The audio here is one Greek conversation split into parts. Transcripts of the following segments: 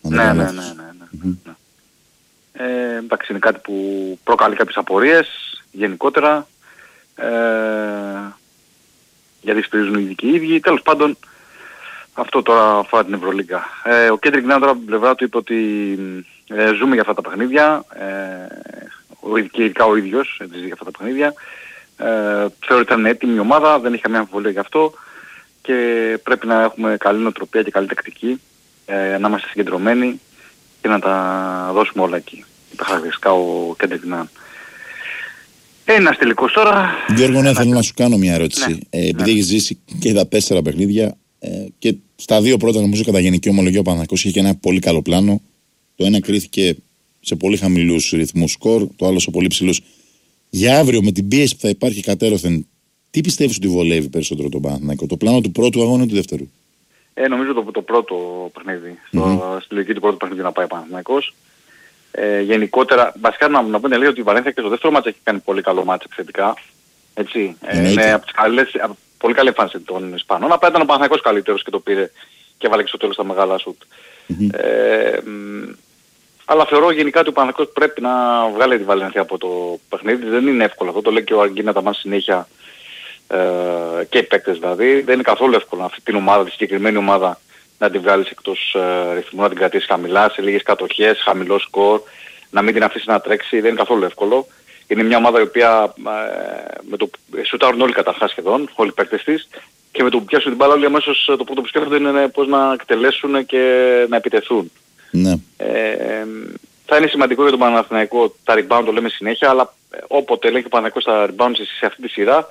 Ναι. Εντάξει, είναι κάτι που προκαλεί κάποιες απορίες γενικότερα, γιατί στηρίζουν οι ειδικοί οι ίδιοι. Τέλος πάντων, αυτό τώρα αφορά την Ευρωλίγκα. Ο Κέντρικ Νάου τώρα από την πλευρά του είπε ότι ζούμε για αυτά τα παιχνίδια, και ειδικά ο ίδιος ζει για αυτά τα παιχνίδια. Θεωρώ ότι ήταν έτοιμη η ομάδα, δεν είχε καμία αμφιβολία γι' αυτό και πρέπει να έχουμε καλή νοοτροπία και καλή τακτική, να είμαστε συγκεντρωμένοι και να τα δώσουμε όλα εκεί. Τα χαρακτηριστικά ο Κέντρικ Νάου. Ένας τελικός τώρα. Γιώργο, ναι, θέλω να σου κάνω μια ερώτηση. Επειδή έχεις ζήσει και τα 4 παιχνίδια και στα 2 πρώτα, νομίζω κατά γενική ομολογία ο Παναθηναϊκός είχε και ένα πολύ καλό πλάνο. Το ένα κρίθηκε σε πολύ χαμηλούς ρυθμούς σκορ, το άλλο σε πολύ ψηλούς. Για αύριο, με την πίεση που θα υπάρχει κατέρωθεν, τι πιστεύεις ότι βολεύει περισσότερο τον Παναθηναϊκό, το πλάνο του πρώτου αγώνα ή του δεύτερου? Νομίζω το πρώτο παιχνίδι. Στη λογική του πρώτου παιχνίδι να πάει ο Παναθηναϊκός. Γενικότερα, βασικά να πούμε λέει ότι η Βαλένθια και στο δεύτερο μάτς έχει κάνει πολύ καλό μάτς επιθετικά. Έτσι. Είναι από τις καλές, πολύ καλή εμφάνιση των Ισπανών. Απλά ήταν ο Παναθηναϊκός καλύτερος και το πήρε και βάλε και στο τέλος τα μεγάλα σουτ. Αλλά θεωρώ γενικά ότι ο Παναθηναϊκός πρέπει να βγάλει τη Βαλένθια από το παιχνίδι. Δεν είναι εύκολο αυτό, το λέει και ο Αργίνα τα μας συνέχεια, και οι παίκτες δηλαδή. Δεν είναι καθόλου εύκολο αυτή την ομάδα, τη συγκεκριμένη ομάδα, να την βγάλεις εκτός ρυθμού, να την κρατήσεις χαμηλά, σε λίγες κατοχές, χαμηλό σκορ, να μην την αφήσεις να τρέξει, δεν είναι καθόλου εύκολο. Είναι μια ομάδα η οποία σουτάρουν όλοι καταρχάς σχεδόν, όλοι οι παίκτες της, και με το που πιάσουν την μπάλα όλοι αμέσως το πρώτο που σκέφτονται είναι πώς να εκτελέσουν και να επιτεθούν. Ναι. Θα είναι σημαντικό για τον Παναθηναϊκό τα rebound, το λέμε συνέχεια, αλλά όποτε λέει και ο Παναθηναϊκός τα rebound σε αυτή τη σειρά,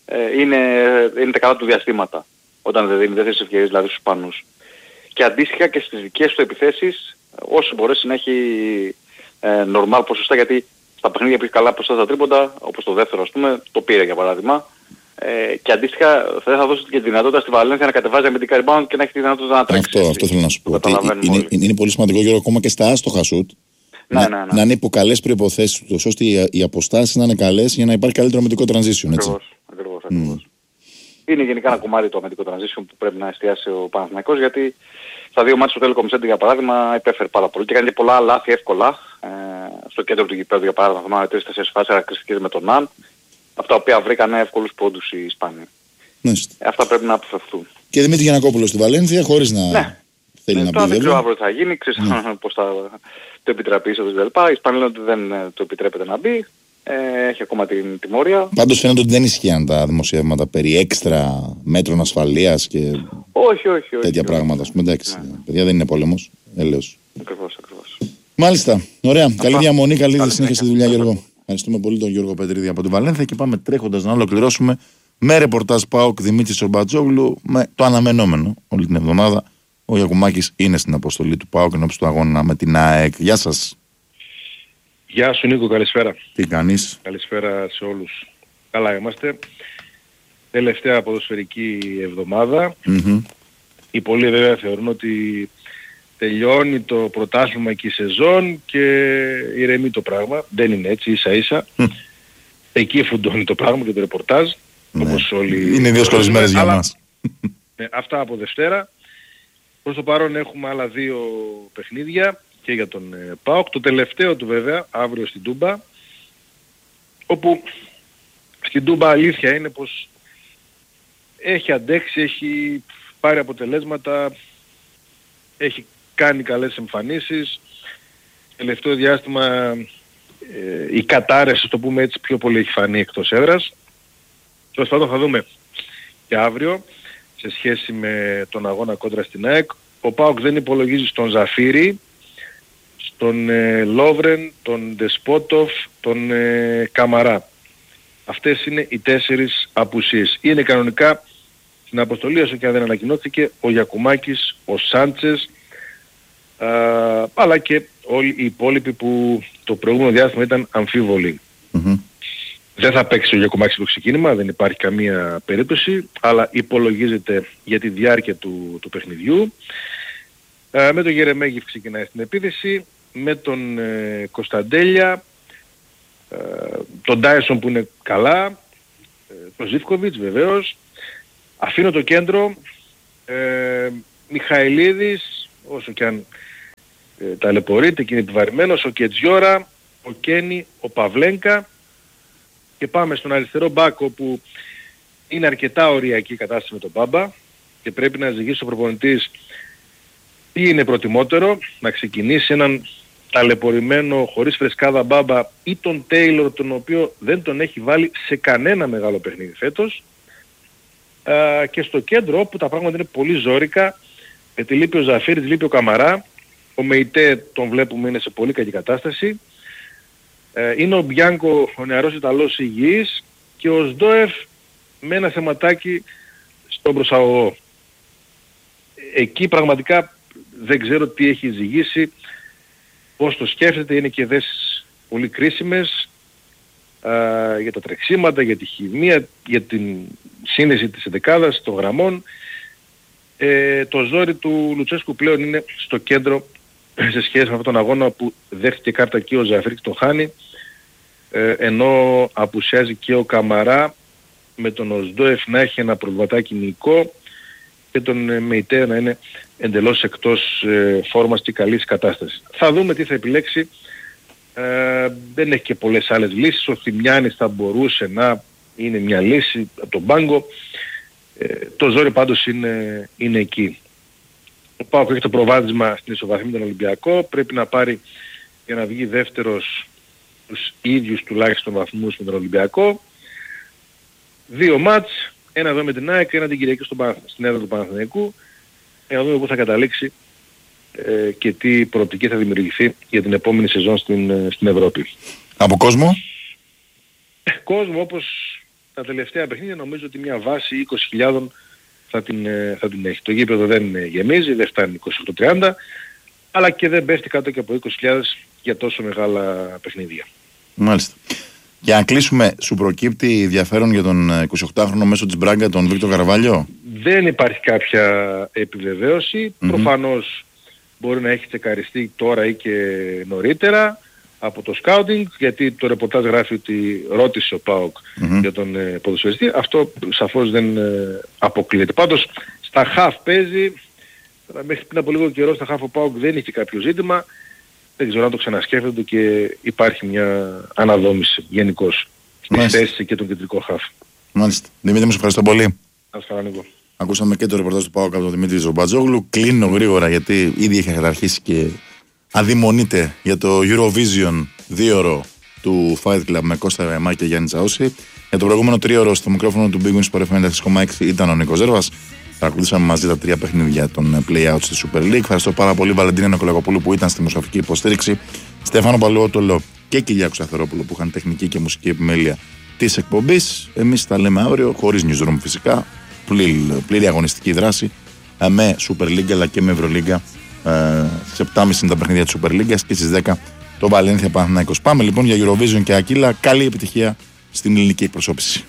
είναι τα καλά του διαστήματα. Όταν δεν δίνει δεύτερες ευκαιρίες δηλαδή στους Ισπανούς. Και αντίστοιχα και στις δικές του επιθέσεις, όσο μπορέσει να έχει normal ποσοστά, γιατί στα παιχνίδια που έχει καλά ποσοστά στα τρίποντα, όπως το δεύτερο ας πούμε, το πήρε για παράδειγμα. Και αντίστοιχα θα δώσει και τη δυνατότητα στη Βαλένθια να κατεβάζει αμυντικά rebound και να έχει τη δυνατότητα να τρέξει. Αυτό θέλω να σου πω. Είναι πολύ σημαντικό, Γιώργο, ακόμα και στα άστοχα σουτ. Να είναι υπό καλές προϋποθέσεις, ώστε οι αποστάσεις να είναι καλές για να υπάρχει καλύτερο αμυντικό transition. Ακριβώς. Είναι γενικά ένα κομμάτι το αμυντικό transition που πρέπει να εστιάσει ο Παναθηναϊκός, γιατί στα 2 μάτς του Telecom Center για παράδειγμα υπέφερε πάρα πολύ και κάνει πολλά λάθη εύκολα στο κέντρο του γηπέδου για παράδειγμα. Θυμάμαι 3-4 φάσεις χαρακτηριστικές με τον Ναν, αυτά τα οποία βρήκαν εύκολους πόντους οι Ισπανοί. Αυτά πρέπει να αποφευθούν. Και Δημήτρη Γιαννακόπουλος στη Βαλένθια χωρίς να θέλει να μπει. Δεν ξέρω αύριο τι θα γίνει, πώς θα το επιτραπεί ίσως κλπ. Οι Ισπανοί λένε ότι δεν το επιτρέπεται να μπει. Έχει ακόμα την τιμωρία. Πάντως φαίνεται ότι δεν ισχύαν τα δημοσιεύματα περί έξτρα μέτρων ασφαλείας και όχι, τέτοια πράγματα. Εντάξει, παιδιά, δεν είναι πόλεμος. Έλεος. Ακριβώς. Μάλιστα. Ωραία. Καλή διαμονή, καλή συνέχεια στη δουλειά, Γιώργο. Ευχαριστούμε πολύ τον Γιώργο Πετρίδη από τη Βαλένθια και πάμε τρέχοντας να ολοκληρώσουμε με ρεπορτάζ ΠΑΟΚ Δημήτρη Σορμπατζόγλου με το αναμενόμενο όλη την εβδομάδα. Ο Γιακουμάκης είναι στην αποστολή του ΠΑΟΚ ενώπιση του αγώνα με την ΑΕΚ. Γεια σας. Γεια σου Νίκο, καλησπέρα. Τι κάνεις? Καλησπέρα σε όλους. Καλά είμαστε. Τελευταία ποδοσφαιρική εβδομάδα. Οι πολλοί βέβαια θεωρούν ότι τελειώνει το πρωτάθλημα και η σεζόν και ηρεμεί το πράγμα. Δεν είναι έτσι, ίσα ίσα. Εκεί φουντώνει το πράγμα και το ρεπορτάζ. Όπως όλοι. Είναι δύσκολες μέρες για μας. Αυτά από Δευτέρα. Προς το παρόν έχουμε άλλα 2 παιχνίδια και για τον ΠΑΟΚ. Το τελευταίο του βέβαια, αύριο στην Τούμπα, όπου στην Τούμπα αλήθεια είναι πως έχει αντέξει, έχει πάρει αποτελέσματα, έχει κάνει καλές εμφανίσεις. Τελευταίο διάστημα η κατάρρευση, το πούμε έτσι, πιο πολύ έχει φανεί εκτός έδρας. Τέλος πάντων θα δούμε και αύριο σε σχέση με τον αγώνα κόντρα στην ΑΕΚ. Ο ΠΑΟΚ δεν υπολογίζει στον Ζαφίρι, τον Λόβρεν, τον Ντεσπότοφ, τον Καμαρά. Αυτές είναι οι 4 απουσίες. Είναι κανονικά στην αποστολή, όσο και αν δεν ανακοινώθηκε, ο Γιακουμάκης, ο Σάντσες, αλλά και όλοι οι υπόλοιποι που το προηγούμενο διάστημα ήταν αμφίβολοι. Δεν θα παίξει ο Γιακουμάκης στο ξεκίνημα, δεν υπάρχει καμία περίπτωση, αλλά υπολογίζεται για τη διάρκεια του παιχνιδιού. Με τον Γερεμέγεφ ξεκινάει στην επίθεση, με τον Κωνσταντέλια, τον Ντάισον που είναι καλά, τον Ζίβκοβιτς βεβαίως. Αφήνω το κέντρο, Μιχαηλίδης, όσο και αν ταλαιπωρείται και είναι επιβαρημένος, ο Κετζιόρα, ο Κένι, ο Παβλένκα, και πάμε στον αριστερό μπακ όπου είναι αρκετά οριακή η κατάσταση με τον Μπάμπα και πρέπει να ζυγίσει ο προπονητής τι είναι προτιμότερο, να ξεκινήσει έναν ταλαιπωρημένο χωρίς φρεσκάδα Μπάμπα ή τον Τέιλορ, τον οποίο δεν τον έχει βάλει σε κανένα μεγάλο παιχνίδι φέτος, και στο κέντρο όπου τα πράγματα είναι πολύ ζόρικα, γιατί λείπει ο Ζαφίρης, λείπει ο Καμαρά, ο Μεϊτέ τον βλέπουμε είναι σε πολύ κακή κατάσταση, είναι ο Μπιάνκο, ο νεαρός Ιταλός, υγιής, και ο Σντόεφ με ένα θεματάκι στον προσαγωγό. Εκεί πραγματικά δεν ξέρω τι έχει ζυγίσει, πώς το σκέφτεται, είναι και δέσεις πολύ κρίσιμες για τα τρεξίματα, για τη χημεία, για την σύνδεση της εντεκάδας, των γραμμών. Το ζόρι του Λουτσέσκου πλέον είναι στο κέντρο σε σχέση με αυτόν τον αγώνα που δέχτηκε κάρτα και ο Ζαφίρης, τον χάνει, ενώ απουσιάζει και ο Καμαρά, με τον Οσντόεφ να έχει ένα προβληματάκι μυϊκό και τον Μεϊτέ να είναι εντελώς εκτός φόρμας και καλής κατάστασης. Θα δούμε τι θα επιλέξει. Δεν έχει και πολλές άλλες λύσεις. Ο Θημιάνης θα μπορούσε να είναι μια λύση από τον πάγκο. Το ζόρι πάντως είναι εκεί. Ο ΠΑΟΚ έχει το προβάδισμα στην ισοβαθμία με τον Ολυμπιακό. Πρέπει να πάρει για να βγει δεύτερος τους ίδιους τουλάχιστον βαθμούς με τον Ολυμπιακό. 2 μάτς, ένα εδώ με την ΑΕΚ, ένα την Κυριακή στην έδρα του Παναθηναϊκού, για να δούμε πού θα καταλήξει και τι προοπτική θα δημιουργηθεί για την επόμενη σεζόν στην Ευρώπη. Από κόσμο? Κόσμο, όπως τα τελευταία παιχνίδια, νομίζω ότι μια βάση 20.000 θα την έχει. Το γήπεδο δεν γεμίζει, δεν φτάνει 28-30, αλλά και δεν πέφτει κάτω και από 20.000 για τόσο μεγάλα παιχνίδια. Μάλιστα. Για να κλείσουμε, σου προκύπτει ενδιαφέρον για τον 28χρονο μέσο της Μπράγκα, τον Βίκτορ Καρβάλιο? Δεν υπάρχει κάποια επιβεβαίωση. Προφανώς μπορεί να έχει τσεκαριστεί τώρα ή και νωρίτερα από το σκάουτινγκ, γιατί το ρεπορτάζ γράφει ότι ρώτησε ο ΠΑΟΚ για τον ποδοσφαιριστή. Αυτό σαφώς δεν αποκλείεται. Πάντως στα χαφ παίζει. Μέχρι πριν από λίγο καιρό στα χαφ ο ΠΑΟΚ δεν είχε κάποιο ζήτημα. Δεν ξέρω αν το ξανασκέφτονται και υπάρχει μια αναδόμηση γενικώς στη θέση και τον κεντρικό χαφ. Μάλιστα. Δημήτρη, μου ευχαριστώ πολύ. Ασφαλανικό. Ακούσαμε και το ρεπορτάζ του ΠΑΟΚ από τον Δημήτρη Ζωμπατζόγλου. Κλείνω γρήγορα γιατί ήδη είχε καταρχίσει και αδειμονείται για το Eurovision 2ωρο του Fight Club με Κώστα Ρεμά και Γιάννη Τσαούση. Για το προηγούμενο 3ωρο στο μικρόφωνο του Big Win Sport FM 6,6 ήταν ο Νίκος Ζέρβας. Παρακολουθήσαμε μαζί τα 3 παιχνίδια των play-outs στη Super League. Ευχαριστώ πάρα πολύ Βαλεντίνα Νικολακοπούλου που ήταν στη μουσική υποστήριξη, Στέφανο Παλαιότολο και Κυριάκο Σταθερόπουλο που είχαν τεχνική και μουσική επιμέλεια της εκπομπής. Εμείς τα λέμε αύριο, χωρίς newsroom φυσικά. Πλήρη αγωνιστική δράση με Super League αλλά και με Ευρωλίγκα. Στις 7.30 είναι τα παιχνίδια της Super League και στις 10 το Βαλένθια Παναθηναϊκός. Πάμε λοιπόν για Eurovision και Ακύλα. Καλή επιτυχία στην ελληνική εκπροσώπηση.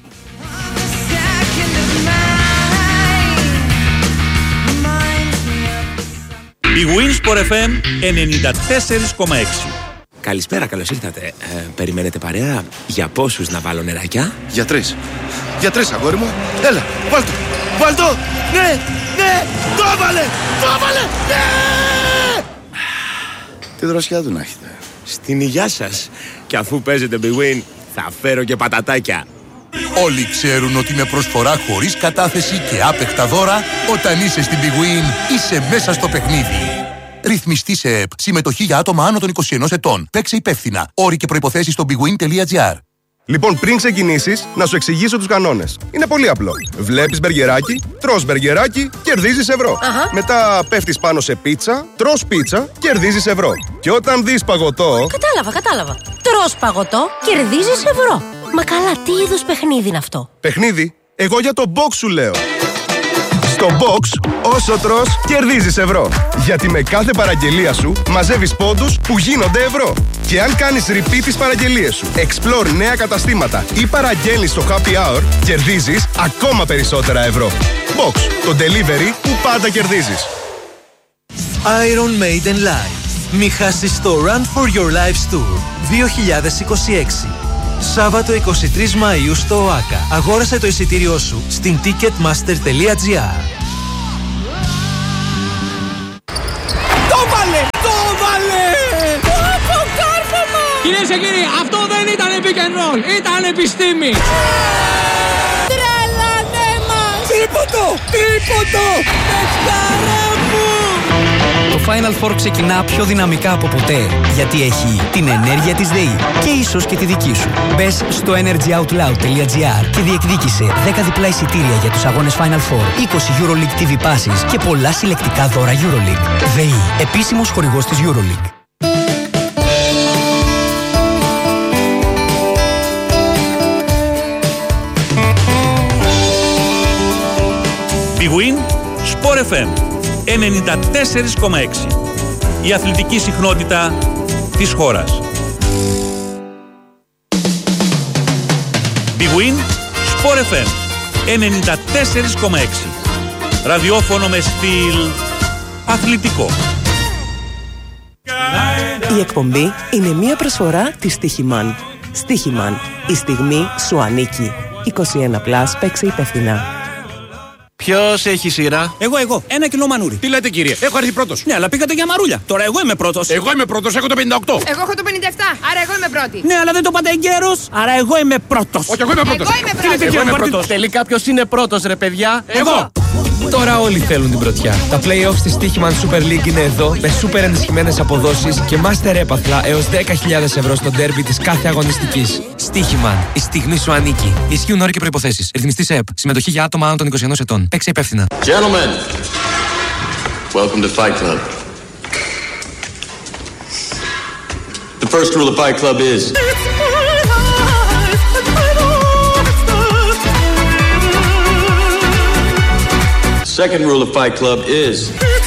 Η Winsport FM 94,6. Καλησπέρα, καλώς ήρθατε. Περιμένετε παρέα? Για πόσους να βάλω νεράκια? Για 3. Για 3, αγόρι μου. Έλα, βάλ' το. Βάλ' το. Ναι, ναι, το έβαλε. Το έβαλε. Ναι. Τι δροσιά του να έχετε. Στην υγειά σας. Και αφού παίζετε Big Win, θα φέρω και πατατάκια. Όλοι ξέρουν ότι με προσφορά χωρίς κατάθεση και άπεχτα δώρα, όταν είσαι στην Big Win, είσαι μέσα στο παιχνίδι. Ρυθμιστή σε ΕΠ. Συμμετοχή για άτομα άνω των 21 ετών. Παίξε υπεύθυνα. Όροι και προϋποθέσεις στο bigwin.gr. Λοιπόν, πριν ξεκινήσεις, να σου εξηγήσω τους κανόνες. Είναι πολύ απλό. Βλέπεις μπεργκεράκι, τρως μπεργκεράκι, κερδίζεις ευρώ. Μετά πέφτεις πάνω σε πίτσα, τρως πίτσα, κερδίζεις ευρώ. Και όταν δεις παγωτό... Κατάλαβα. Τρως παγωτό, κερδίζεις ευρώ. Μα καλά, τι είδους παιχνίδι είναι αυτό? Παιχνίδι? Εγώ για το box σου λέω. Στο box, όσο τρως, κερδίζεις ευρώ. Γιατί με κάθε παραγγελία σου μαζεύεις πόντους που γίνονται ευρώ. Και αν κάνεις repeat τις παραγγελίες σου, explore νέα καταστήματα ή παραγγέλνεις στο happy hour, κερδίζεις ακόμα περισσότερα ευρώ. Box, το delivery που πάντα κερδίζεις. Iron Maiden Live. Μη χάσεις το Run for Your Lives Tour 2026. Σάββατο 23 Μαΐου στο ΟΑΚΑ. Αγόρασε το εισιτήριό σου στην ticketmaster.gr. Το βάλε! Το ξεκινήσει. Αυτό δεν ήταν pick and roll, ήταν επιστήμη. Τρελανέ μας. Τρίποντο, παιχτάρα μου. Το Final Four ξεκινά πιο δυναμικά από ποτέ, γιατί έχει την ενέργεια της ΔΕΗ και ίσως και τη δική σου. Μπες στο energyoutloud.gr και διεκδίκησε 10 διπλά εισιτήρια για τους αγώνες Final Four, 20 EuroLeague TV passes και πολλά συλλεκτικά δώρα EuroLeague. ΔΕΗ, επίσημος χορηγός της EuroLeague. Big Win Sport FM 94,6. Η αθλητική συχνότητα της χώρας. Big Win Sport FM 94,6. Ραδιόφωνο με στυλ αθλητικό. Η εκπομπή είναι μία προσφορά της Στίχημαν. Στίχημαν. Η στιγμή σου ανήκει. 21+, παίξε υπεύθυνα. Ποιος έχει σειρά? Εγώ. 1 κιλό μανούρι. Τι λέτε, κύριε? Έχω έρθει πρώτος. Ναι, αλλά πήγατε για μαρούλια. Τώρα εγώ είμαι πρώτος. Εγώ είμαι πρώτος, έχω το 58. Εγώ έχω το 57, άρα εγώ είμαι πρώτη. Ναι, αλλά δεν το είπατε εγκαίρος, άρα εγώ είμαι πρώτος. Όχι, εγώ είμαι πρώτος. Εγώ είμαι πρώτος. Τελικά ποιος είναι πρώτος, ρε παιδιά? Εγώ. Τώρα όλοι θέλουν την πρωτιά. Τα play-offs της Στίχημαν Super League είναι εδώ, με σούπερ ενισχυμένες αποδόσεις και master έπαθλα έως 10.000 ευρώ στο ντέρμπι της κάθε αγωνιστικής. Στίχημαν. Η στιγμή σου ανήκει. Ισχύουν όροι και προϋποθέσεις. Ρυθμιστής ΕΕΠ. Συμμετοχή για άτομα άνω των 21 ετών. Παίξε υπεύθυνα. Gentlemen, welcome to Fight Club. The first rule of Fight Club is... Second rule of Fight Club is...